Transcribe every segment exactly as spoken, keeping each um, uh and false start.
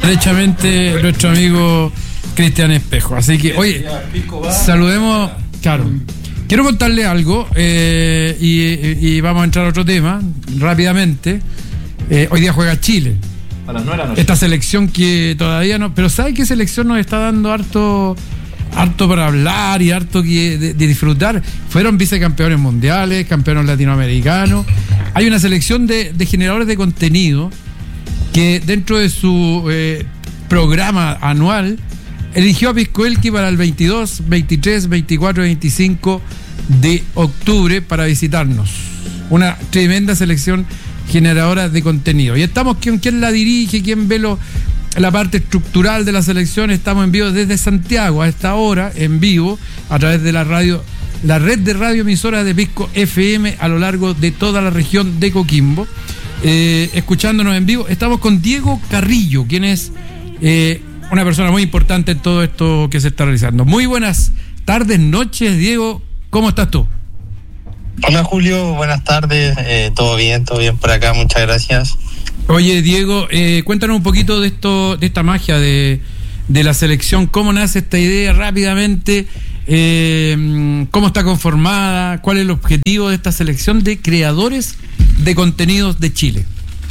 derechamente nuestro amigo Cristian Espejo. Así que, oye, saludemos, claro. Quiero contarle algo eh, y, y vamos a entrar a otro tema rápidamente. Eh, hoy día juega Chile. A las nueve de la noche. Esta selección que todavía no... Pero ¿sabe qué selección nos está dando harto, harto para hablar y harto que, de, de disfrutar? Fueron vicecampeones mundiales, campeones latinoamericanos. Hay una selección de, de generadores de contenido que dentro de su eh, programa anual eligió a Pisco Elqui para el veintidós, veintitrés, veinticuatro y veinticinco de octubre para visitarnos. Una tremenda selección generadora de contenido. Y estamos con quién la dirige, quién ve lo, la parte estructural de la selección. Estamos en vivo desde Santiago a esta hora, en vivo, a través de la radio, la red de radioemisoras de Pisco F M a lo largo de toda la región de Coquimbo. Eh, escuchándonos en vivo. Estamos con Diego Carrillo, quien es eh, una persona muy importante en todo esto que se está realizando. Muy buenas tardes, noches, Diego. ¿Cómo estás tú? Hola Julio, buenas tardes. Eh, todo bien, todo bien por acá, muchas gracias. Oye Diego, eh, cuéntanos un poquito de esto, de esta magia de, de la selección. ¿Cómo nace esta idea rápidamente? Eh, ¿Cómo está conformada? ¿Cuál es el objetivo de esta selección de creadores de contenidos de Chile?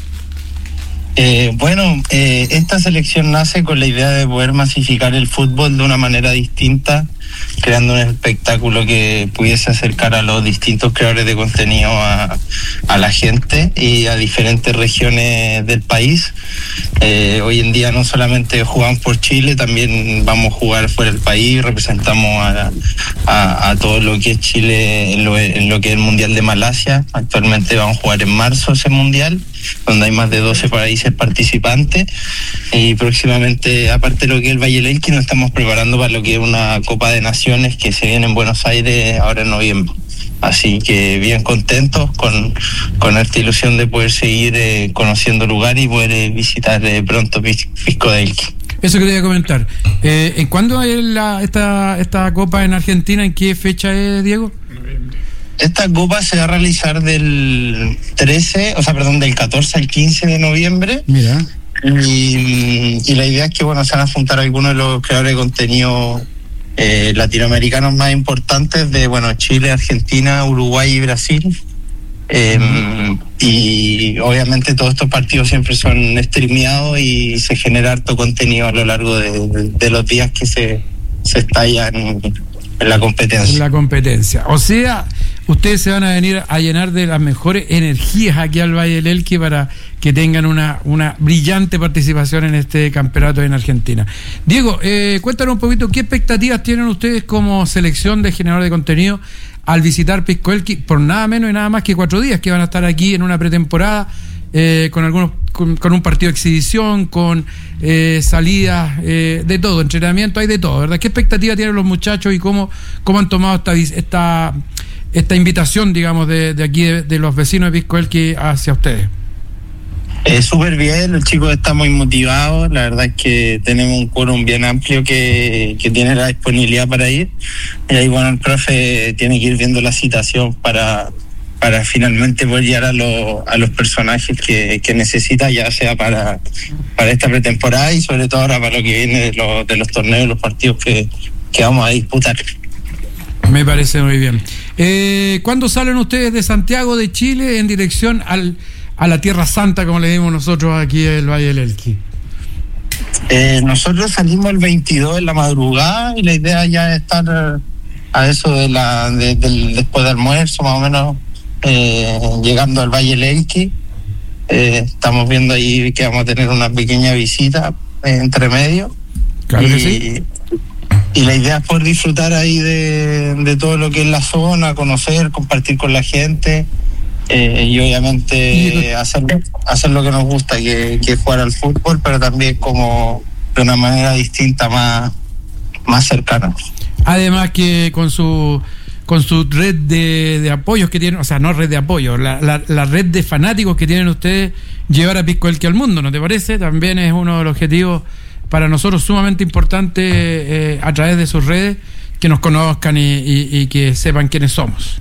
Eh, bueno, eh, esta selección nace con la idea de poder masificar el fútbol de una manera distinta, creando un espectáculo que pudiese acercar a los distintos creadores de contenido a, a la gente y a diferentes regiones del país. Eh, hoy en día no solamente jugamos por Chile, también vamos a jugar fuera del país, representamos a, a, a todo lo que es Chile en lo, en lo que es el Mundial de Malasia. Actualmente vamos a jugar en marzo ese Mundial, donde hay más de doce países participantes, y próximamente, aparte de lo que es el Valle del Elqui, nos estamos preparando para lo que es una Copa de Naciones que se viene en Buenos Aires ahora en noviembre. Así que bien contentos con, con esta ilusión de poder seguir eh, conociendo el lugar y poder eh, visitar eh, pronto Pisco del Elqui. Eso quería comentar. Eh, ¿En cuándo es la, esta, esta Copa en Argentina? ¿En qué fecha es, Diego? Esta copa se va a realizar del trece, o sea, perdón, del catorce al quince de noviembre. Mira. Y, y la idea es que, bueno, se van a juntar algunos de los creadores de contenido eh, latinoamericanos más importantes de, bueno, Chile, Argentina, Uruguay y Brasil. Eh, mm. Y obviamente todos estos partidos siempre son streameados y se genera harto contenido a lo largo de, de, de los días que se, se estallan en la competencia. En la competencia. O sea, ustedes se van a venir a llenar de las mejores energías aquí al Valle del Elqui para que tengan una, una brillante participación en este campeonato en Argentina. Diego, eh, cuéntanos un poquito qué expectativas tienen ustedes como selección de generador de contenido al visitar Pisco Elqui por nada menos y nada más que cuatro días, que van a estar aquí en una pretemporada eh, con algunos con, con un partido de exhibición, con eh, salidas, eh, de todo, entrenamiento, hay de todo, ¿verdad? ¿Qué expectativa tienen los muchachos y cómo, cómo han tomado esta esta esta invitación, digamos, de, de aquí, de, de los vecinos de Pisco Elqui hacia ustedes? Eh, Súper bien, los chicos están muy motivados, la verdad es que tenemos un quórum bien amplio que, que tiene la disponibilidad para ir, y ahí, bueno, el profe tiene que ir viendo la citación para, para finalmente poder llegar a, lo, a los personajes que, que necesita, ya sea para, para esta pretemporada y sobre todo ahora para lo que viene de, lo, de los torneos, los partidos que, que vamos a disputar. Me parece muy bien. Eh, ¿Cuándo salen ustedes de Santiago de Chile en dirección al, a la Tierra Santa, como le dimos nosotros aquí en el Valle del Elqui? Eh, nosotros salimos el veintidós en la madrugada y la idea ya es estar a eso de la de, de, después del almuerzo, más o menos, eh, llegando al Valle del Elqui. Eh, estamos viendo ahí que vamos a tener una pequeña visita eh, entre medio. Claro y, que sí. Y la idea es poder disfrutar ahí de, de todo lo que es la zona, conocer, compartir con la gente, eh, y obviamente hacer, hacer lo que nos gusta, que, que es jugar al fútbol, pero también como de una manera distinta, más, más cercana. Además que con su con su red de, de apoyos que tienen, o sea, no red de apoyo, la, la, la red de fanáticos que tienen ustedes, llevar a Pisco Elqui al mundo, ¿no te parece? También es uno de los objetivos para nosotros sumamente importante, eh, a través de sus redes, que nos conozcan y, y, y que sepan quiénes somos.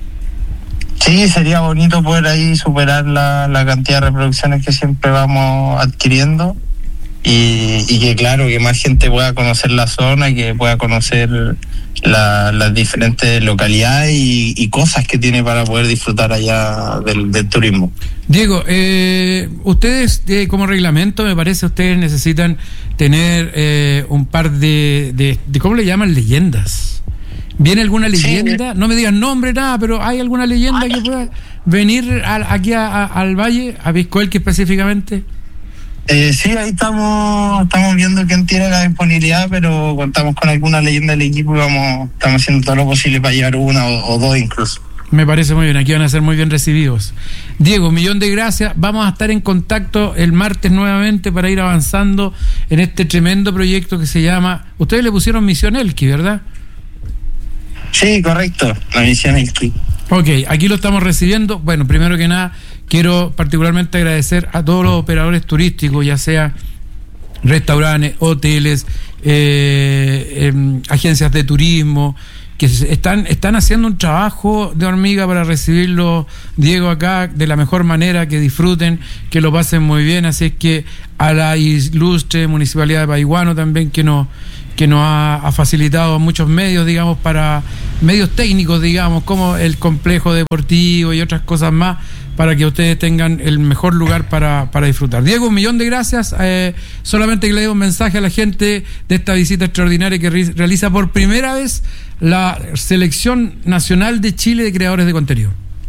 Sí, sería bonito poder ahí superar la, la cantidad de reproducciones que siempre vamos adquiriendo. y, y que claro, que más gente pueda conocer la zona, que pueda conocer la, las diferentes localidades y, y cosas que tiene para poder disfrutar allá del, del turismo. Diego, eh, ustedes eh, como reglamento, me parece, ustedes necesitan tener eh, un par de, de, de, ¿cómo le llaman? Leyendas. ¿Viene alguna leyenda? Sí. No me digan nombre, nada, pero ¿hay alguna leyenda que pueda venir a, aquí a, a, al Valle, a Piscoelqui específicamente? Eh, sí, ahí estamos estamos viendo quién tiene la disponibilidad, pero contamos con alguna leyenda del equipo y vamos estamos haciendo todo lo posible para llevar una o, o dos incluso. Me parece muy bien, aquí van a ser muy bien recibidos. Diego, un millón de gracias. Vamos a estar en contacto el martes nuevamente para ir avanzando en este tremendo proyecto que se llama... Ustedes le pusieron Misión Elqui, ¿verdad? Sí, correcto, la Misión Elqui. Ok, aquí lo estamos recibiendo. Bueno, primero que nada, quiero particularmente agradecer a todos los operadores turísticos, ya sea restaurantes, hoteles, eh, eh, agencias de turismo, que están, están haciendo un trabajo de hormiga para recibirlo, Diego, acá de la mejor manera, que disfruten, que lo pasen muy bien. Así es que a la ilustre Municipalidad de Paihuano también, que nos que nos ha, ha facilitado muchos medios, digamos, para medios técnicos, digamos, como el complejo deportivo y otras cosas más, para que ustedes tengan el mejor lugar para, para disfrutar. Diego, un millón de gracias. Eh, solamente que le doy un mensaje a la gente de esta visita extraordinaria que re- realiza por primera vez la Selección Nacional de Chile de Creadores de Contenido.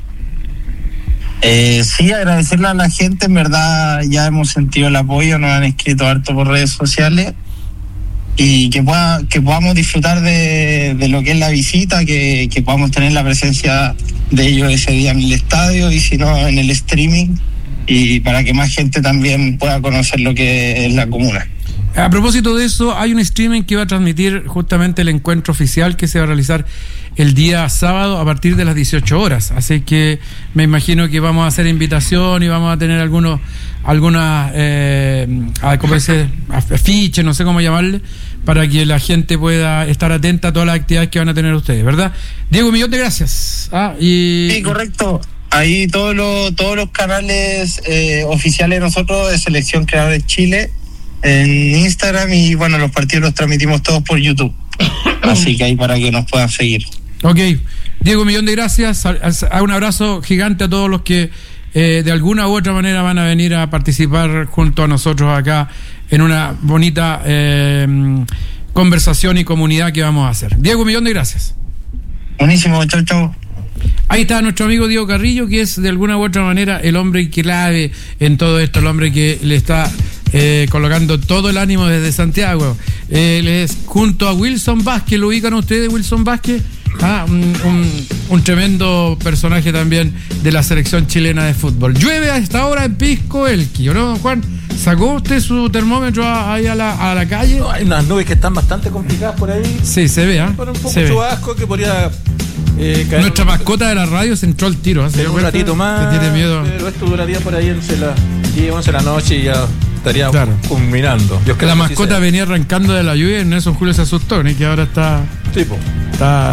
Eh, sí, agradecerle a la gente, en verdad ya hemos sentido el apoyo, nos han escrito harto por redes sociales, y que pueda, que podamos disfrutar de, de lo que es la visita, que, que podamos tener la presencia de ellos ese día en el estadio y si no en el streaming, y para que más gente también pueda conocer lo que es la comuna. A propósito de eso, hay un streaming que va a transmitir justamente el encuentro oficial que se va a realizar el día sábado a partir de las dieciocho horas, así que me imagino que vamos a hacer invitación y vamos a tener algunos algunas eh, como ese afiches, no sé cómo llamarle, para que la gente pueda estar atenta a todas las actividades que van a tener ustedes, ¿verdad? Diego, un millón de gracias. Ah, y... Sí, correcto. Ahí todos los todos los canales eh, oficiales de nosotros de Selección Creadores Chile en Instagram, y bueno, los partidos los transmitimos todos por YouTube. Así que ahí para que nos puedan seguir. Ok, Diego, un millón de gracias. A un abrazo gigante a todos los que eh, de alguna u otra manera van a venir a participar junto a nosotros acá en una bonita eh, conversación y comunidad que vamos a hacer. Diego, un millón de gracias. Buenísimo, chau, chau. Ahí está nuestro amigo Diego Carrillo, que es de alguna u otra manera el hombre clave en todo esto, el hombre que le está eh, colocando todo el ánimo desde Santiago. Él es junto a Wilson Vázquez, ¿lo ubican ustedes, Wilson Vázquez? Ah, un, un, un tremendo personaje también de la selección chilena de fútbol. Llueve a esta hora en Piscoelqui, ¿no, don Juan? ¿Sacó usted su termómetro ahí a la, a la calle? No, hay unas nubes que están bastante complicadas por ahí. Sí, se ve, ¿eh? Pero un poco chubasco que podría eh, caer. Nuestra mascota de la radio se entró al tiro, ¿eh? Un ratito más. Que tiene miedo. Pero esto duraría por ahí once la diez, once de la noche y ya estaría claro. culminando. Dios que la mascota venía arrancando de la lluvia y Nelson Julio se asustó, ¿no? Y que ahora está... Tipo. Está...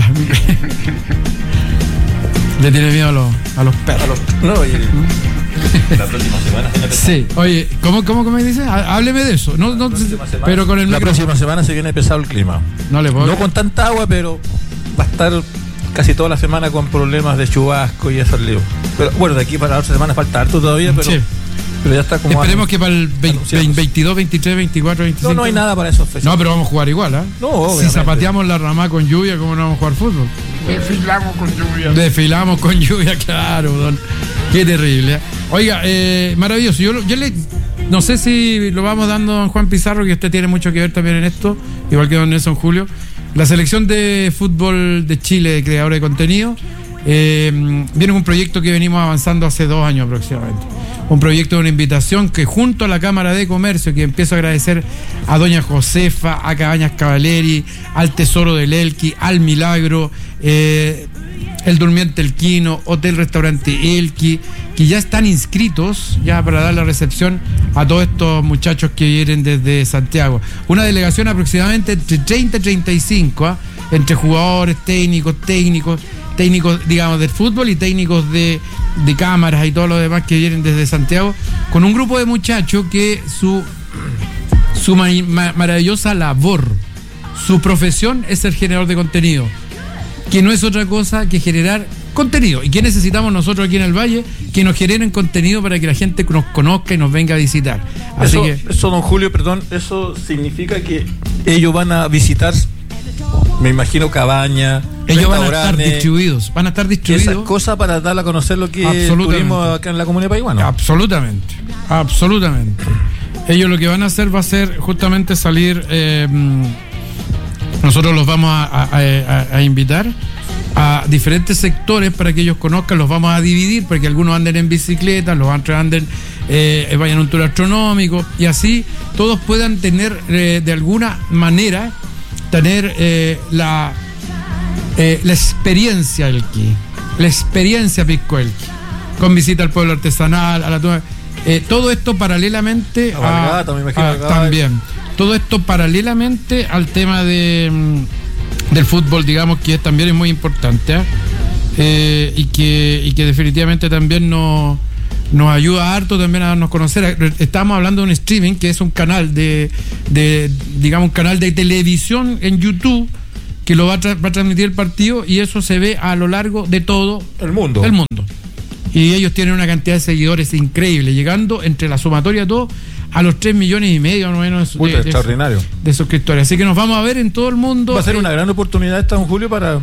Le tiene miedo a los, a los perros. A los... No, y el... la próxima semana. Sí, oye, ¿cómo, cómo, cómo me dice? Hábleme de eso. No, no, semana, pero con el la micrófono. próxima semana se viene pesado el clima. No le puedo. No con tanta agua, pero va a estar casi toda la semana con problemas de chubasco y esos líos. Pero bueno, de aquí para la otra semana falta harto todavía, pero, sí. pero ya está como. Esperemos que para el veintidós, veintitrés, veinticuatro, veinticinco. No, no hay nada para esos fechas. No, pero vamos a jugar igual, ¿ah? ¿eh? No, obviamente. Si zapateamos la rama con lluvia, ¿cómo no vamos a jugar fútbol? Desfilamos con lluvia. Desfilamos con lluvia, claro, don. Qué terrible. Oiga, eh, maravilloso. Yo, yo le, no sé si lo vamos dando a don Juan Pizarro, que usted tiene mucho que ver también en esto, igual que don Nelson Julio. La selección de fútbol de Chile, de creadores de contenido, eh, viene un proyecto que venimos avanzando hace dos años aproximadamente. Un proyecto de una invitación que junto a la Cámara de Comercio, que empiezo a agradecer a doña Josefa, a Cabañas Cavaleri, al Tesoro del Elqui, al Milagro, eh, el Durmiente Elquino, Hotel Restaurante Elqui, que ya están inscritos ya para dar la recepción a todos estos muchachos que vienen desde Santiago. Una delegación aproximadamente entre treinta y treinta y cinco, ¿eh? Entre jugadores, técnicos, técnicos, técnicos, digamos, del fútbol y técnicos de, de cámaras y todo lo demás que vienen desde Santiago, con un grupo de muchachos que su, su ma- ma- maravillosa labor. Su profesión es ser generador de contenido, que no es otra cosa que generar contenido. ¿Y qué necesitamos nosotros aquí en el Valle? Que nos generen contenido para que la gente nos conozca y nos venga a visitar. Así eso, que eso, don Julio, perdón, eso significa que ellos van a visitar, me imagino, cabañas, ellos van a estar distribuidos, van a estar distribuidos. Esas cosas para dar a conocer lo que es el turismo acá en la comunidad de Paihuano. Absolutamente, absolutamente. Ellos lo que van a hacer va a ser justamente salir, eh, nosotros los vamos a, a, a, a invitar a diferentes sectores para que ellos conozcan, los vamos a dividir para que algunos anden en bicicleta, los otros anden, eh, vayan a un tour astronómico y así todos puedan tener eh, de alguna manera tener eh, la eh, la experiencia Elqui, la experiencia Pisco Elqui, con visita al pueblo artesanal, a la toma, eh, todo esto paralelamente a, Valgata, me imagino, a también todo esto paralelamente al tema de del fútbol, digamos, que también es muy importante, ¿eh? Eh, y que y que definitivamente también nos nos ayuda harto también a darnos conocer. Estamos hablando de un streaming que es un canal de, de digamos, un canal de televisión en YouTube que lo va a, tra- va a transmitir el partido y eso se ve a lo largo de todo el mundo. El mundo. Y ellos tienen una cantidad de seguidores increíble, llegando entre la sumatoria de todo a los tres millones y medio más o menos Puta, de, de, extraordinario. de suscriptores. Así que nos vamos a ver en todo el mundo. Va a ser eh, una gran oportunidad esta, don Julio, para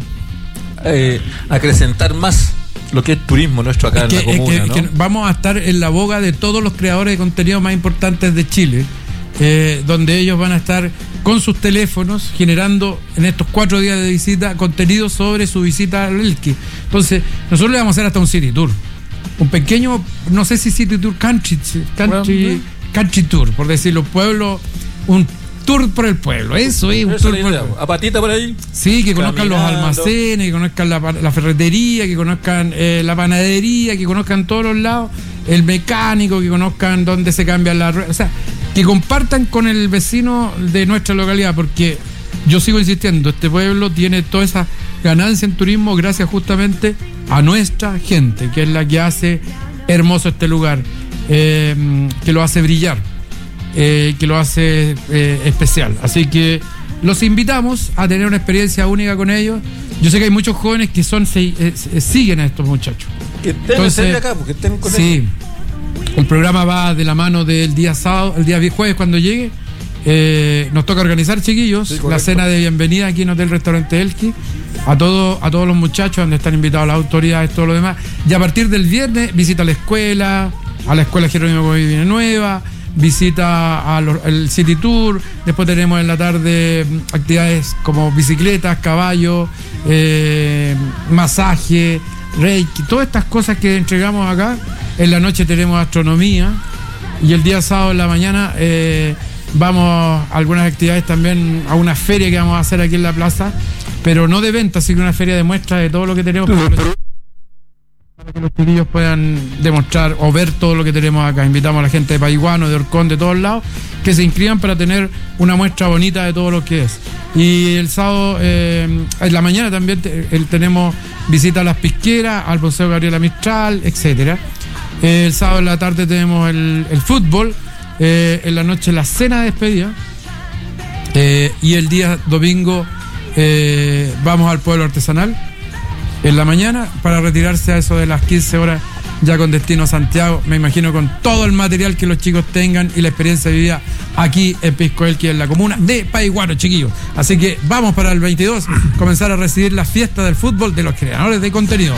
eh, acrecentar más lo que es turismo nuestro acá es en que, la comuna, es que, ¿no? es que vamos a estar en la boga de todos los creadores de contenido más importantes de Chile, eh, donde ellos van a estar con sus teléfonos generando en estos cuatro días de visita contenido sobre su visita al Elqui. Entonces, nosotros le vamos a hacer hasta un city tour, un pequeño, no sé si city tour, country, country, Bueno, country tour, por decirlo, pueblo, un tour por el pueblo, eso es un Eso tour es por la el idea. pueblo. A patita por ahí. Sí, que conozcan Caminando. los almacenes, que conozcan la, la ferretería, que conozcan eh, la panadería, que conozcan todos los lados, el mecánico, que conozcan dónde se cambian las ruedas, o sea, que compartan con el vecino de nuestra localidad, porque yo sigo insistiendo, este pueblo tiene toda esa ganancia en turismo gracias justamente a nuestra gente, que es la que hace hermoso este lugar, eh, que lo hace brillar. Eh, que lo hace eh, especial. Así que los invitamos a tener una experiencia única con ellos. Yo sé que hay muchos jóvenes que son se, eh, siguen a estos muchachos. Que estén Entonces, de acá, porque estén con sí, el programa va de la mano del día sábado, el día jueves cuando llegue. Eh, nos toca organizar, chiquillos, Sí, la cena de bienvenida aquí en Hotel Restaurante Elqui a todos a todos los muchachos, donde están invitados las autoridades, todo lo demás. Y a partir del viernes visita a la escuela, a la escuela Jerónimo Viene Nueva, visita al City Tour, después tenemos en la tarde actividades como bicicletas, caballos, eh, masaje, reiki, todas estas cosas que entregamos acá. En la noche tenemos astronomía y el día sábado en la mañana eh, vamos a algunas actividades también, a una feria que vamos a hacer aquí en la plaza, pero no de venta, sino una feria de muestra de todo lo que tenemos para que los chiquillos puedan demostrar o ver todo lo que tenemos acá. Invitamos a la gente de Paihuano, de Orcón, de todos lados, que se inscriban para tener una muestra bonita de todo lo que es. Y el sábado, eh, en la mañana también te, el, tenemos visita a las pisqueras, al Museo Gabriela Mistral, etcétera. Eh, el sábado en la tarde tenemos el, el fútbol, eh, en la noche la cena de despedida, eh, y el día domingo eh, vamos al pueblo artesanal en la mañana para retirarse a eso de las quince horas ya con destino a Santiago, me imagino con todo el material que los chicos tengan y la experiencia vivida aquí en Pisco Elqui, en la comuna de Paihuano, chiquillos. Así que vamos para el veintidós comenzar a recibir la fiesta del fútbol de los creadores de contenido.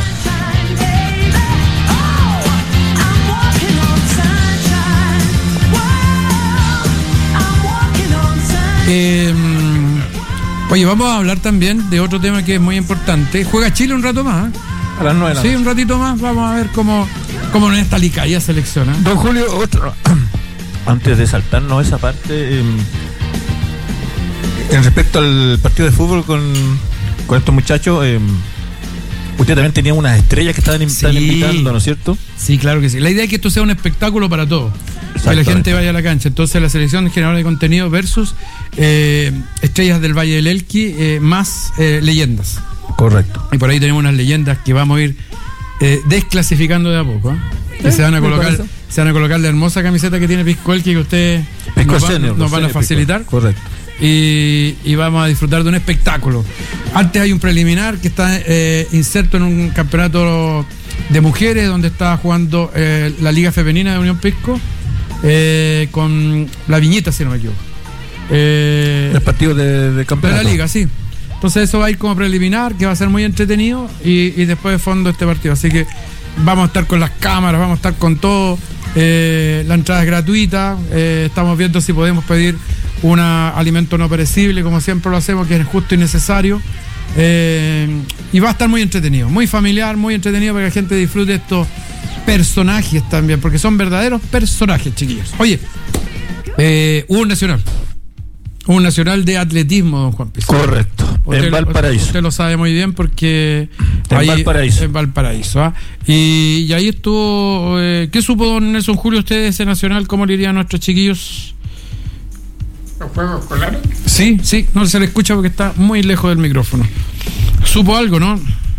Eh, Oye, vamos a hablar también de otro tema que es muy importante. Juega Chile un rato más, ¿eh? A las nueve de la Sí, noche. un ratito más. Vamos a ver cómo, cómo en esta licaía selecciona. Don Julio, otro. Antes de saltarnos esa parte, eh, en respecto al partido de fútbol con, con estos muchachos, eh, usted también tenía unas estrellas que estaban, Sí. estaban invitando, ¿no es cierto? Sí, claro que sí. La idea es que esto sea un espectáculo para todos. Que la Exactamente. gente vaya a la cancha. Entonces, la selección de generadores de contenido versus eh, estrellas del Valle del Elqui eh, más eh, leyendas. Correcto. Y por ahí tenemos unas leyendas que vamos a ir eh, desclasificando de a poco, ¿eh? Que Eh, se van a me colocar, parece. se van a colocar la hermosa camiseta que tiene Piscolqui que ustedes nos, va, nos van a facilitar. Correcto. Y, y vamos a disfrutar de un espectáculo. Antes hay un preliminar que está eh, inserto en un campeonato de mujeres donde está jugando eh, la Liga Femenina de Unión Pisco eh, con la Viñeta, si no me equivoco. Eh, el partido de, de campeonato. De la Liga, sí. Entonces eso va a ir como preliminar, que va a ser muy entretenido y, y después de fondo este partido. Así que vamos a estar con las cámaras, vamos a estar con todo. Eh, la entrada es gratuita. Eh, estamos viendo si podemos pedir un alimento no perecible, como siempre lo hacemos, que es justo y necesario. Eh, y va a estar muy entretenido, muy familiar, muy entretenido para que la gente disfrute estos personajes también, porque son verdaderos personajes, chiquillos. Oye, eh, un nacional. Un nacional de atletismo, don Juan Pizarro. Correcto, usted, en Valparaíso. Usted lo sabe muy bien porque... En ahí, Valparaíso. En Valparaíso, ¿ah? y, y ahí estuvo... Eh, ¿Qué supo don Nelson Julio usted de ese nacional? ¿Cómo le iría a nuestros chiquillos? ¿Los juegos escolares? Sí, sí, no se le escucha porque está muy lejos del micrófono. ¿Supo algo, no?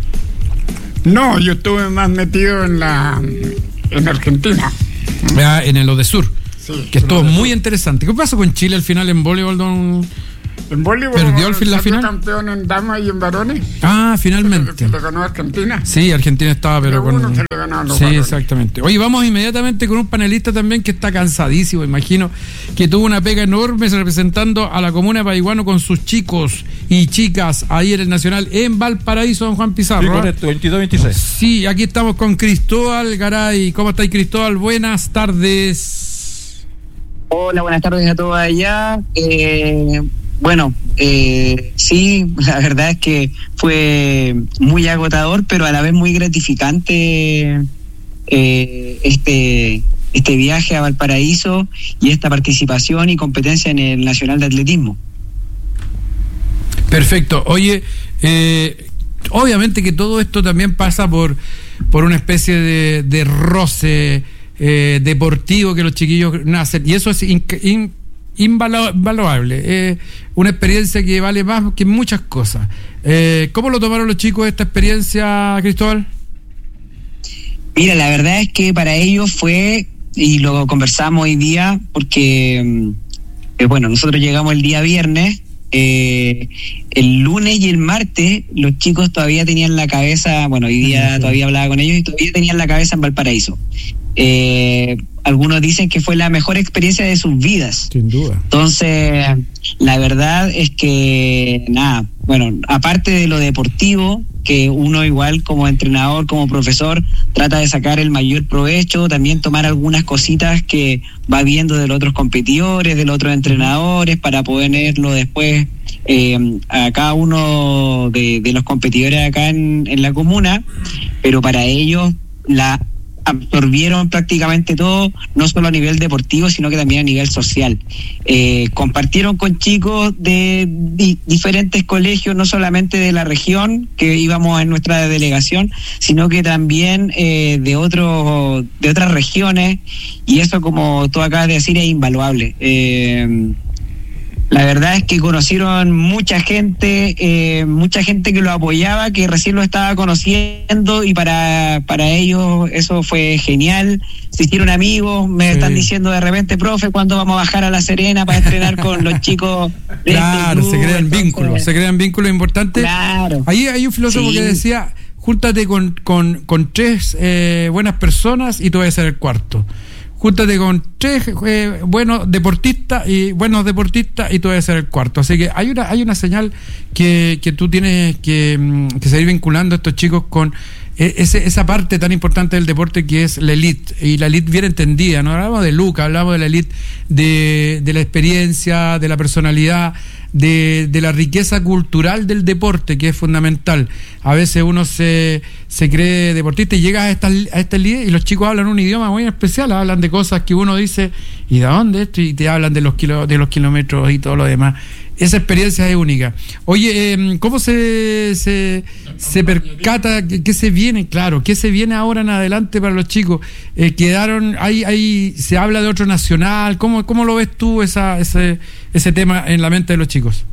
No, yo estuve más metido en la... en Argentina. Ah, en el Odesur. Sí, que estuvo muy interesante. ¿Qué pasó con Chile al final en voleibol, don? En voleibol perdió al fin la final. Campeón en damas y en varones. Ah, finalmente. Se le ganó a Argentina. Sí, Argentina estaba, pero, pero con. Se le ganó a los sí, varones. Exactamente. Oye, vamos inmediatamente con un panelista también que está cansadísimo. Imagino que tuvo una pega enorme representando a la comuna de Paiguano con sus chicos y chicas ahí en el Nacional en Valparaíso, don Juan Pizarro. Sí, correcto, veintidós veintiséis. Sí, aquí estamos con Cristóbal Garay. ¿Cómo estáis, Cristóbal? Buenas tardes. Hola, buenas tardes a todos allá. Eh, bueno, eh, sí, la verdad es que fue muy agotador, pero a la vez muy gratificante eh, este este viaje a Valparaíso y esta participación y competencia en el Nacional de Atletismo. Perfecto. Oye, eh, obviamente que todo esto también pasa por, por una especie de, de roce Eh, deportivo que los chiquillos nacen, y eso es in, in, invaluable, eh, una experiencia que vale más que muchas cosas. Eh, ¿Cómo lo tomaron los chicos esta experiencia, Cristóbal? Mira, la verdad es que para ellos fue, y lo conversamos hoy día, porque eh, bueno, nosotros llegamos el día viernes, eh, el lunes y el martes los chicos todavía tenían la cabeza, bueno, hoy día todavía hablaba con ellos y todavía tenían la cabeza en Valparaíso. Eh, algunos dicen que fue la mejor experiencia de sus vidas. Sin duda. Entonces, la verdad es que, nada, bueno, aparte de lo deportivo, que uno igual como entrenador, como profesor, trata de sacar el mayor provecho, también tomar algunas cositas que va viendo de los otros competidores, de los otros entrenadores, para ponerlo después eh, a cada uno de, de los competidores acá en, en la comuna, pero para ellos la absorbieron prácticamente todo, no solo a nivel deportivo, sino que también a nivel social. Eh, compartieron con chicos de di- diferentes colegios, no solamente de la región, que íbamos en nuestra delegación, sino que también eh, de otros, de otras regiones, y eso, como tú acabas de decir, es invaluable. Eh, La verdad es que conocieron mucha gente, eh, mucha gente que lo apoyaba, que recién lo estaba conociendo, y para para ellos eso fue genial. Se hicieron amigos, me sí. están diciendo de repente, profe, ¿cuándo vamos a bajar a La Serena para entrenar con los chicos de Claro, este club? se crean Entonces, vínculos, se crean vínculos importantes. Claro. Ahí hay un filósofo Sí. que decía, júntate con, con, con tres eh, buenas personas y tú vas a ser el cuarto. Júntate con tres eh, buenos deportistas y buenos deportistas y tú vas a ser el cuarto. Así que hay una hay una señal que, que tú tienes que, que seguir vinculando a estos chicos con eh, ese, esa parte tan importante del deporte que es la elite, y la elite bien entendida. No hablamos de Luca, hablamos de la elite de, de la experiencia, de la personalidad, de, de la riqueza cultural del deporte, que es fundamental. A veces uno se, se cree deportista y llega a esta, a esta liga y los chicos hablan un idioma muy especial, hablan de cosas que uno dice, ¿y de dónde esto? Y te hablan de los kilo, de los kilómetros y todo lo demás. Esa experiencia es única. Oye, eh, ¿cómo se, se, se percata que, que se viene? Claro, ¿qué se viene ahora en adelante para los chicos? Eh, quedaron, ahí, ahí se habla de otro nacional. ¿Cómo, cómo lo ves tú esa, ese, ese tema en la mente de los chicos?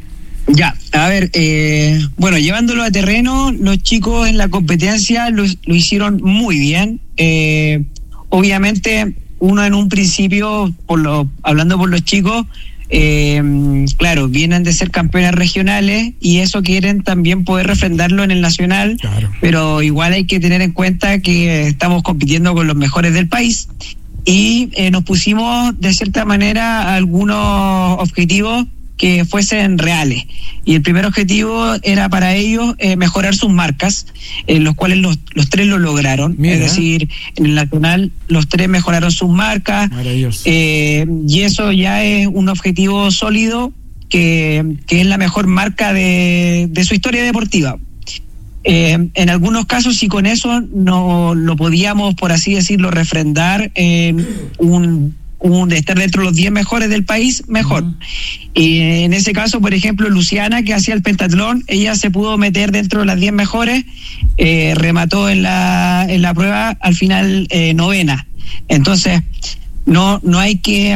Ya, a ver, eh, bueno, llevándolo a terreno, los chicos en la competencia lo, lo hicieron muy bien. Eh, obviamente uno en un principio, por lo, hablando por los chicos, eh, claro, vienen de ser campeones regionales y eso quieren también poder refrendarlo en el nacional, claro. Pero igual hay que tener en cuenta que estamos compitiendo con los mejores del país y eh, nos pusimos de cierta manera algunos objetivos que fuesen reales. Y el primer objetivo era para ellos eh, mejorar sus marcas, en eh, los cuales los, los tres lo lograron. Mira. Es decir, en el nacional los tres mejoraron sus marcas. Eh, y eso ya es un objetivo sólido que, que es la mejor marca de, de su historia deportiva. Eh, en algunos casos, si con eso no lo podíamos, por así decirlo, refrendar en un Un, de estar dentro de los diez mejores del país, mejor. Uh-huh. Y en ese caso, por ejemplo, Luciana, que hacía el pentatlón, ella se pudo meter dentro de las diez mejores, eh, remató en la en la prueba al final eh, novena. Entonces, no no hay que,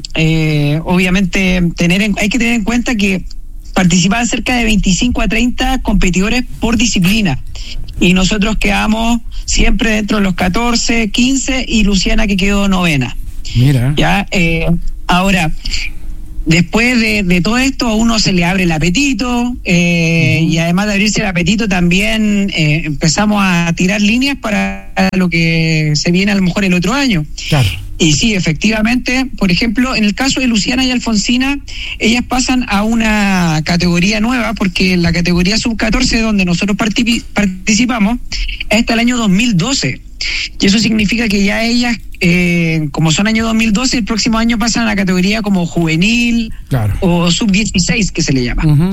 eh, obviamente, tener en, hay que tener en cuenta que participaban cerca de veinticinco a treinta competidores por disciplina. Y nosotros quedamos siempre dentro de los catorce, quince, y Luciana que quedó novena. Mira. Ya, eh, ahora, después de, de todo esto, a uno se le abre el apetito, eh, uh-huh. Y además de abrirse el apetito, también eh, empezamos a tirar líneas para lo que se viene a lo mejor el otro año. Claro. Y sí, efectivamente, por ejemplo, en el caso de Luciana y Alfonsina, ellas pasan a una categoría nueva, porque la categoría sub catorce, donde nosotros participi- participamos, es hasta el año dos mil doce. Y eso significa que ya ellas, eh, como son año dos mil doce, el próximo año pasan a la categoría como juvenil, claro. O sub dieciséis, que se le llama. Uh-huh.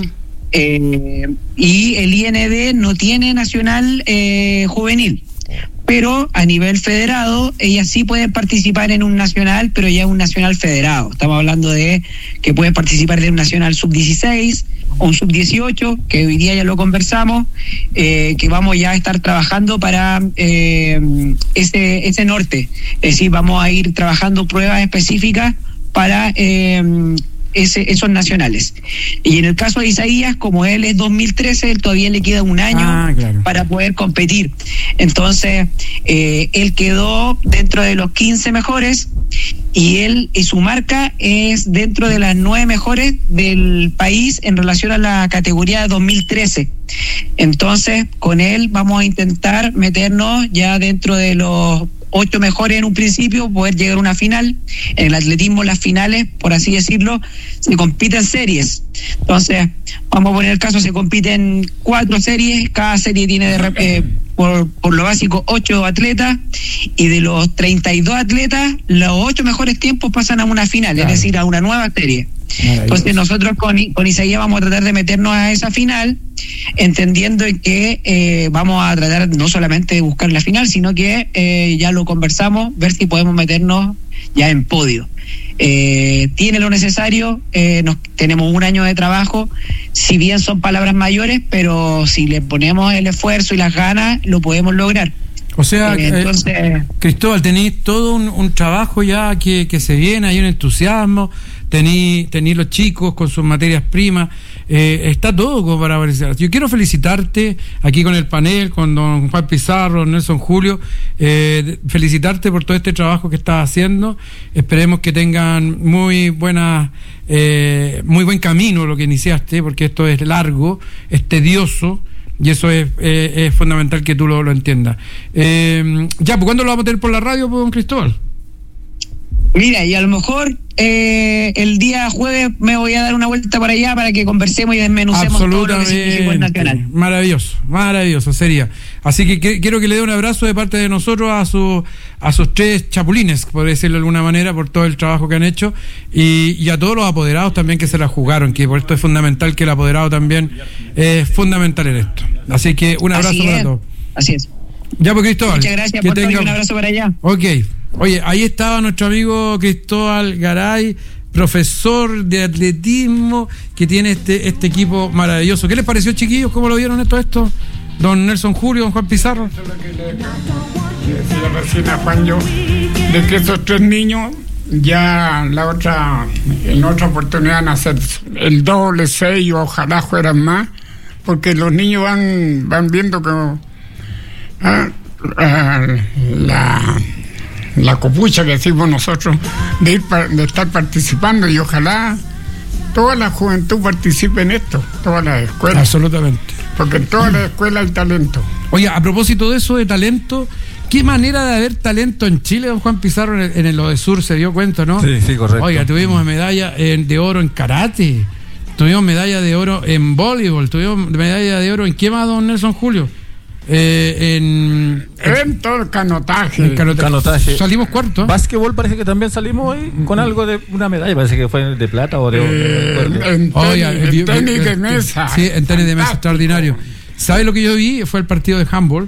Eh, y el I N D no tiene nacional eh, juvenil. Pero a nivel federado, ellas sí pueden participar en un nacional, pero ya un nacional federado. Estamos hablando de que pueden participar de un nacional sub dieciséis o un sub dieciocho, que hoy día ya lo conversamos, eh, que vamos ya a estar trabajando para eh, ese, ese norte. Es decir, vamos a ir trabajando pruebas específicas para eh, ese, esos nacionales. Y en el caso de Isaías, como él es dos mil trece, él todavía le queda un año ah, claro. para poder competir. Entonces, eh, él quedó dentro de los quince mejores y él y su marca es dentro de las nueve mejores del país en relación a la categoría de dos mil trece. Entonces, con él vamos a intentar meternos ya dentro de los ocho mejores en un principio, poder llegar a una final. En el atletismo, las finales, por así decirlo, se compiten series. Entonces, vamos a poner el caso, se compiten cuatro series, cada serie tiene de, eh, por, por lo básico ocho atletas, y de los treinta y dos atletas, los ocho mejores tiempos pasan a una final, claro. Es decir, a una nueva serie. Entonces nosotros con, con Isaías vamos a tratar de meternos a esa final, entendiendo que eh, vamos a tratar no solamente de buscar la final, sino que eh, ya lo conversamos, ver si podemos meternos ya en podio. Eh, tiene lo necesario, eh, nos, tenemos un año de trabajo, si bien son palabras mayores, pero si le ponemos el esfuerzo y las ganas, lo podemos lograr. O sea, eh, entonces, eh, Cristóbal, tenéis todo un, un trabajo ya que, que se viene, hay un entusiasmo, tenéis tení los chicos con sus materias primas, eh, está todo como para aparecer. Yo quiero felicitarte aquí con el panel, con don Juan Pizarro, Nelson Julio, eh, felicitarte por todo este trabajo que estás haciendo. Esperemos que tengan muy buena, eh, muy buen camino lo que iniciaste, porque esto es largo, es tedioso. Y eso es, eh, es fundamental que tú lo, lo entiendas. Eh, ya, pues ¿cuándo lo vamos a tener por la radio, pues, don Cristóbal? Mira, y a lo mejor eh, el día jueves me voy a dar una vuelta para allá para que conversemos y desmenucemos todo lo que significa el nacional. Maravilloso, maravilloso sería. Así que, que quiero que le dé un abrazo de parte de nosotros a su a sus tres chapulines, por decirlo de alguna manera, por todo el trabajo que han hecho, y, y a todos los apoderados también que se la jugaron, que por esto es fundamental que el apoderado también es fundamental en esto. Así que un abrazo Así para es. todos. Así es. Ya, pues, Cristóbal. Muchas gracias que por tenga... todo y un abrazo para allá. Ok. Oye, ahí estaba nuestro amigo Cristóbal Garay, profesor de atletismo, que tiene este este equipo maravilloso. ¿Qué les pareció, chiquillos? ¿Cómo lo vieron esto esto? Don Nelson Julio, don Juan Pizarro. Eso es lo que le decía recién a Juan yo, de que esos tres niños ya la otra, en otra oportunidad van a hacer el doble, seis, o ojalá fueran más, porque los niños van, van viendo que ah, ah, la la copucha que decimos nosotros, de, ir pa- de estar participando, y ojalá toda la juventud participe en esto, todas las escuelas, Absolutamente. porque en todas las escuelas hay talento. Oiga, a propósito de eso, de talento, ¿qué manera de haber talento en Chile, don Juan Pizarro, en el, en el Odesur, se dio cuenta, ¿no? Sí, sí, correcto. Oiga, tuvimos medalla en- de oro en karate, tuvimos medalla de oro en voleibol, tuvimos medalla de oro en ¿qué más, don Nelson Julio? Eh, en, En todo el canotaje. en canotaje. Canotaje. Salimos cuarto. Básquetbol parece que también salimos hoy con algo de una medalla, parece que fue de plata o de oro. Eh, no recuerdo. en Oiga, tenis, eh, en vi- tenis vi- de mesa. Sí, en tenis de mesa, Fantástico. extraordinario. ¿Sabe lo que yo vi? Fue el partido de handball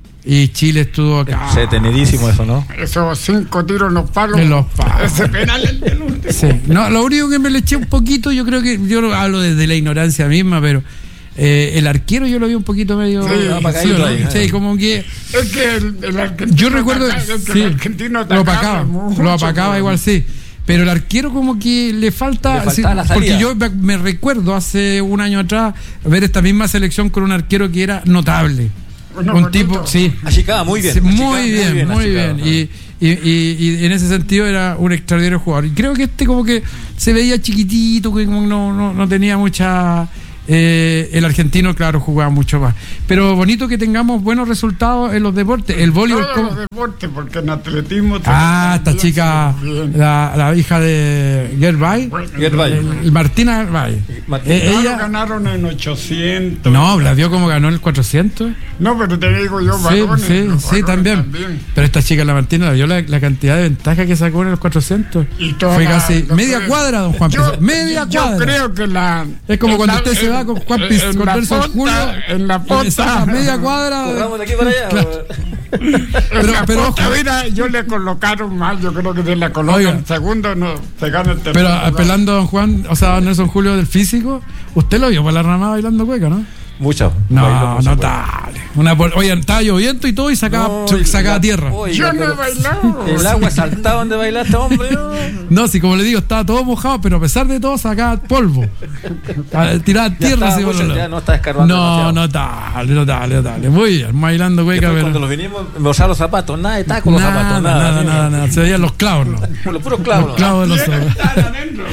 y Chile estuvo acá. Sí, tenidísimo eso, ¿no? Esos cinco tiros en los palos. En los palos. Ese penal es del último. Sí. No, lo único que me le eché un poquito, yo creo que, yo lo hablo desde la ignorancia misma, pero eh, el arquero yo lo vi un poquito medio Sí, apagado, ¿no? ahí, Sí, eh. como que Es que el, el argentino. yo recuerdo ataca- es que sí, el argentino lo atacaba opacaba, mucho, lo apacaba pero- igual sí. Pero el arquero como que le falta, Le faltaba sí, la salida. porque yo me, me recuerdo hace un año atrás ver esta misma selección con un arquero que era notable. Bueno, un bonito. tipo, sí, Achicaba muy bien. sí, achicaba muy bien, muy achicaba. bien. Y, y, y, y en ese sentido era un extraordinario jugador. Y creo que este como que se veía chiquitito, que como no, no, no tenía mucha... Eh, el argentino, claro, jugaba mucho más. Pero bonito que tengamos buenos resultados en los deportes. El voleibol... Todos ¿cómo? los deportes, porque en atletismo. Ah, esta también chica, se ve bien. la, la hija de Gerbay, Bueno, Gerbay. el Martina Gerbay. Martín. Eh, claro, ella, ganaron en ochocientos. no, la vio como ganó en el cuatrocientos. No, pero te digo yo, Sí, varones, sí, los sí, varones también. Pero esta chica, la Martina, la vio la, la cantidad de ventaja que sacó en los cuatrocientos. Y toda Fue la- casi lo media que- cuadra, don Juan. Yo, Pizarro, media yo cuadra. creo que la. Es como en cuando la- usted se en- va con Juan en- Piz- en con la Nelson punta- Julio. En la y le saca punta. media cuadra. Corramos de aquí para allá. Claro. En Pero- la pero punta, ojo. mira, yo le colocaron mal, yo creo que si la colocan Oiga. segundo, no, se gana el tercer Pero lugar. apelando a don Juan, o sea, a don Nelson Julio del físico, usted lo vio por la ramada bailando cueca, ¿no? Mucho. No, Bailó mucho, no pues. tal. Una pol- Oye, estaba lloviendo y todo y sacaba, No, ch- sacaba la- tierra. Oiga, Yo no he pero bailado. El agua saltaba donde bailaste, hombre. no. No, si como le digo, estaba todo mojado, pero a pesar de todo sacaba polvo. Ah, tiraba Ya tierra estaba así por mucho, los lados. ya no está escarbando No, demasiado. no tal, no tal, no tal. Muy bien, bailando cueca, Después, pero. cuando los vinimos, me usar los zapatos, nada de taco los Nada, zapatos, nada, nada. nada, ni- nada, nada. Se veían los clavos, ¿no? Los puros clavos. Los clavos de los Quieren ojos. estar adentro.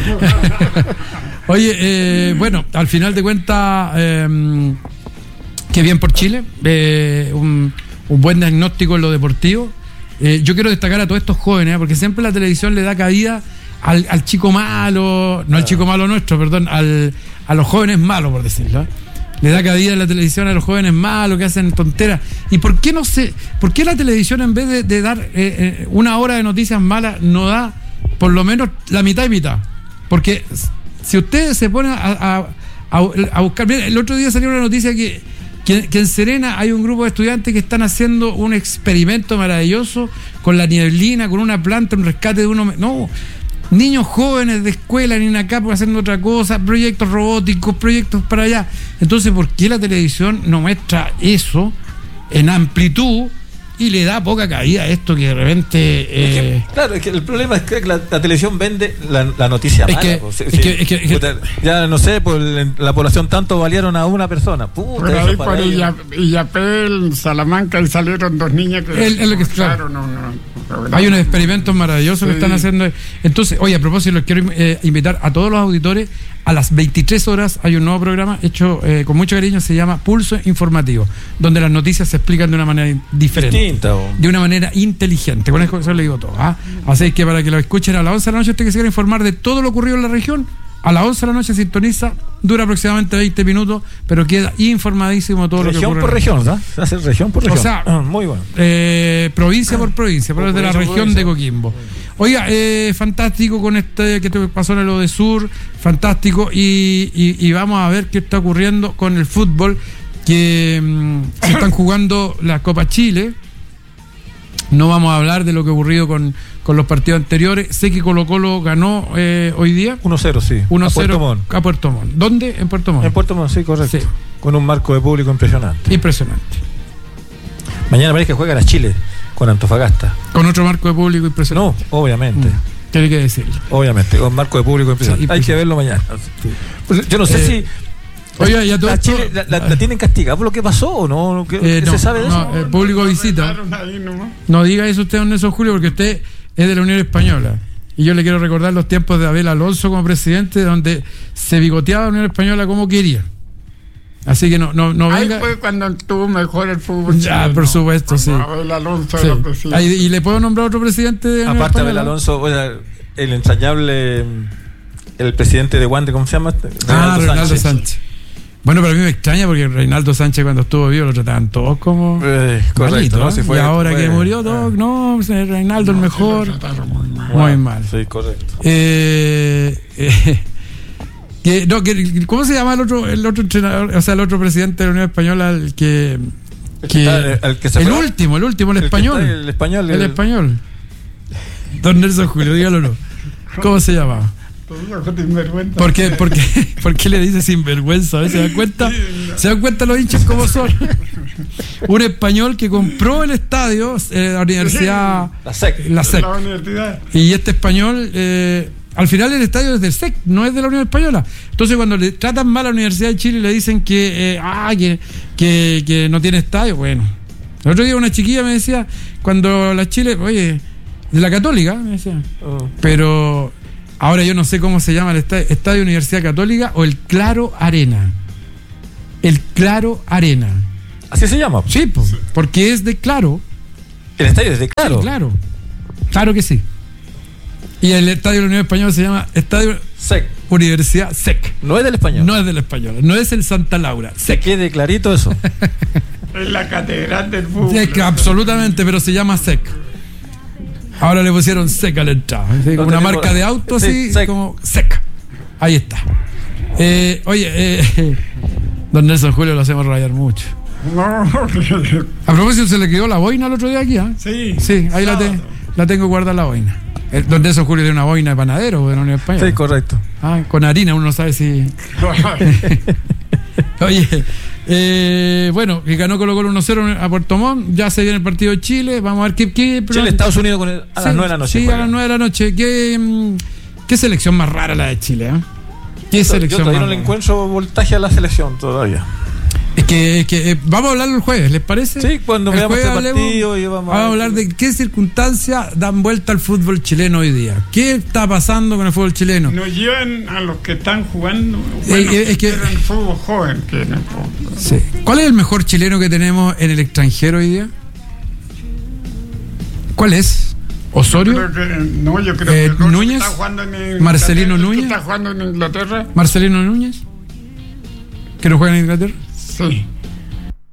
Oye, eh, bueno, al final de cuentas, eh, qué bien por Chile, eh, un, un buen diagnóstico en lo deportivo. Eh, yo quiero destacar a todos estos jóvenes, ¿eh? Porque siempre la televisión le da cabida al, al chico malo, no al chico malo nuestro, perdón, al, a los jóvenes malos, por decirlo. ¿eh? Le da cabida en la televisión a los jóvenes malos que hacen tonteras. ¿Y por qué no se, por qué la televisión en vez de, de dar eh, eh, una hora de noticias malas no da por lo menos la mitad y mitad? Porque si ustedes se ponen a, a, a, a buscar, mira, el otro día salió una noticia que, que, que en Serena hay un grupo de estudiantes que están haciendo un experimento maravilloso con la nieblina, con una planta, un rescate de uno. No, niños jóvenes de escuela en INACAP haciendo otra cosa, proyectos robóticos, proyectos para allá. Entonces, ¿por qué la televisión no muestra eso en amplitud y le da poca cabida a esto que de repente... Es que, eh, claro, es que el problema es que la, la televisión vende la, la noticia Es mala. que- pues, es sí, que- es que- es que- puta, ya no sé, por el- la población tanto valieron a una persona. Puta, Por eso ahí, para por ellos. Illa- Illapel, Salamanca, y salieron dos niñas que. El- el que- claro. no, no. Hay unos experimentos maravillosos que Sí. están haciendo. Entonces, oye, a propósito, los quiero eh, invitar a todos los auditores. A las veintitrés horas hay un nuevo programa hecho eh, con mucho cariño, se llama Pulso Informativo, donde las noticias se explican de una manera diferente. Distinta, o- De una manera inteligente. Con eso, eso le digo todo. ¿ah? Así que para que lo escuchen a las once de la noche, usted que se quiera informar de todo lo ocurrido en la región, a las once de la noche sintoniza, dura aproximadamente veinte minutos, pero queda informadísimo todo lo que región ocurre. por región, ¿verdad? Se hace región por O región. sea, Ah, muy bueno. Eh, provincia por provincia, pero es de la provincia por región de provincia. Coquimbo. Oiga, eh, fantástico con este que te pasó en el Odesur, fantástico, y, y, y vamos a ver qué está ocurriendo con el fútbol, que mm, se están jugando la Copa Chile. No vamos a hablar de lo que ha ocurrido con, con los partidos anteriores. Sé que Colo Colo ganó eh, hoy día uno cero, sí. uno A Puerto cero Montt. a Puerto Montt. ¿Dónde? En Puerto Montt. En Puerto Montt, sí, correcto. Sí. Con un marco de público impresionante. Impresionante. Mañana parece que juega la Chile con Antofagasta. Con otro marco de público impresionante. No, obviamente. Mm, tiene que decirlo. Obviamente, con marco de público impresionante. Sí, Hay que verlo mañana. Pues yo no sé Eh, si Oiga, ya todo ¿La, esto- Chile, la, la- la tienen castigada por lo que pasó o no? ¿Qué, Eh, qué no, se sabe de eso? no, el público visita. Ahí nomás. No diga eso usted, don Nelson Julio, porque usted es de la Unión Española. Y yo le quiero recordar los tiempos de Abel Alonso como presidente, donde se bigoteaba la Unión Española como quería. Así que no, no, no Ahí venga. fue cuando estuvo mejor el fútbol. Ya, chileno, por supuesto, sí. cuando Abel Alonso Sí. era presidente. Ahí- y le puedo nombrar otro presidente de la Unión Aparte, Abel Española. Alonso, o sea, el entrañable, el presidente de Wander, ¿cómo se llama? Ah, Reinaldo Sánchez. Bueno, pero a mí me extraña porque Reinaldo Sánchez cuando estuvo vivo lo trataban todos como Eh, correcto, malito, ¿no? ¿eh? Si fue- y ahora fue- que murió todo, ah. no, Reinaldo el No, mejor. sí lo trataron muy mal. Muy mal. Sí, correcto. Eh, eh, que, no, que, ¿Cómo se llama el otro, el otro entrenador, o sea, el otro presidente de la Unión Española, el que, El que que- está- el que se el fue- último, el último, el, El que español, está- el español, el el- español, don Nelson Julio, dígalo no. ¿Cómo se llamaba? Todo hijo de sinvergüenza. ¿Por qué, por qué, por qué le dice sinvergüenza? A ver, ¿se dan cuenta? ¿Se dan cuenta los hinchas cómo son? Un español que compró el estadio, eh, la universidad, La SEC. la SEC. La universidad. Y este español, eh, al final el estadio es del S E C, no es de la Unión Española. Entonces cuando le tratan mal a la Universidad de Chile y le dicen que, eh, ah, que, que, que no tiene estadio, bueno. El otro día una chiquilla me decía, cuando la Chile, oye, de la Católica, me decía, Oh. pero ahora yo no sé cómo se llama el estadio, estadio Universidad Católica o el Claro Arena. El Claro Arena. Así se llama. Sí, po, porque es de Claro. El estadio es de Claro. Sí, claro. Claro que sí. Y el estadio de la Unión Española se llama Estadio SEC. Universidad S E C. No es del español. No es del español, no es el Santa Laura. Se quede clarito eso. Es la catedral del fútbol. S E C, absolutamente, pero se llama S E C. Ahora le pusieron S E C a la entrada. ¿Sí? Como No una tenemos- marca de auto Sí, así, S E C. como S E C. Ahí está. Eh, oye, eh, don Nelson Julio lo hacemos rayar mucho. No, A propósito, se le quedó la boina el otro día aquí, ¿ah? sí. Sí, ahí la, te- la tengo guardada la boina. El, don Nelson Julio tiene una boina de panadero de la Unión Española. Sí, correcto. Ah, con harina, uno no sabe si. Oye, eh, bueno, que ganó Colo Colo uno cero a Puerto Montt, ya se viene el partido de Chile, vamos a ver qué. qué Chile, Estados Unidos con el- a Sí, las nueve de la noche. Sí, a juega. las nueve de la noche. ¿Qué, mm, qué selección más rara la de Chile? ¿Eh? ¿Qué Yo selección todavía más no le rara? encuentro voltaje a la selección todavía. Es que, es que, eh, vamos a hablarlo el jueves, ¿les parece? Sí, cuando El veamos jueves este hablemos- partido y vamos a Vamos a ver- hablar de qué circunstancias dan vuelta al fútbol chileno hoy día. ¿Qué está pasando con el fútbol chileno? Nos llevan a los que están jugando. Bueno, eh, es que- el fútbol joven. Que no, Sí. ¿Cuál es el mejor chileno que tenemos en el extranjero hoy día? ¿Cuál es? ¿Osorio? Creo que- no, yo creo Eh, que el otro que Núñez, está jugando en Inglaterra, Marcelino el que Núñez. está jugando en Inglaterra. ¿Marcelino Núñez? ¿Que no juega en Inglaterra? Sí.